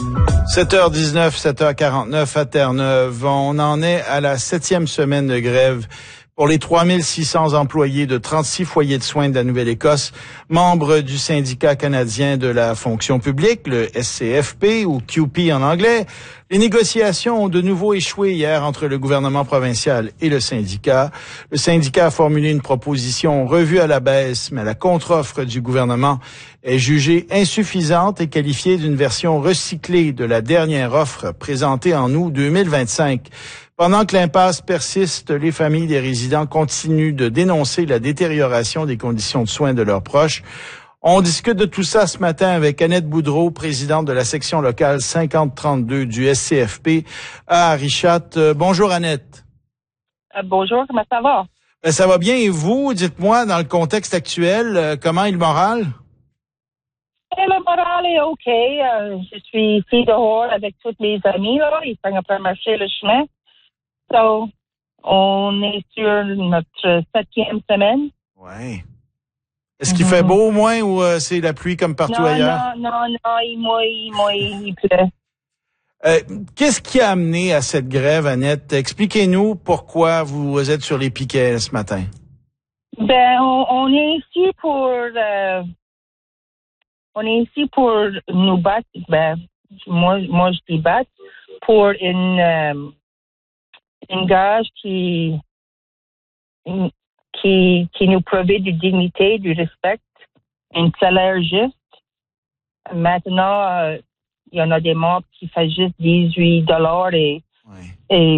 7h19, 7h49 à Terre-Neuve. On en est à la 7e semaine de grève pour les 3600 employés de 36 foyers de soins de la Nouvelle-Écosse, membres du syndicat canadien de la fonction publique, le SCFP ou QP en anglais. Les négociations ont de nouveau échoué hier entre le gouvernement provincial et le syndicat. Le syndicat a formulé une proposition revue à la baisse, mais la contre-offre du gouvernement est jugée insuffisante et qualifiée d'une version recyclée de la dernière offre présentée en août 2025. Pendant que l'impasse persiste, les familles des résidents continuent de dénoncer la détérioration des conditions de soins de leurs proches. On discute de tout ça ce matin avec Annette Boudreau, présidente de la section locale 5032 du SCFP à Richat. Bonjour Annette. Bonjour, comment ça va? Ça va bien et vous? Dites-moi, dans le contexte actuel, comment est le moral? Le moral est OK. Je suis ici dehors avec tous mes amis. Là. Ils sont en train de marcher le chemin. So, on est sur notre 7e semaine. Oui. Est-ce qu'il fait beau au moins ou c'est la pluie comme partout ailleurs? Non, il pleut. Qu'est-ce qui a amené à cette grève, Annette? Expliquez-nous pourquoi vous êtes sur les piquets ce matin. On est ici pour nous battre. Moi je dis battre pour une gage qui nous promet de dignité, du respect, un salaire juste. Maintenant, il y en a des membres qui font juste $18 et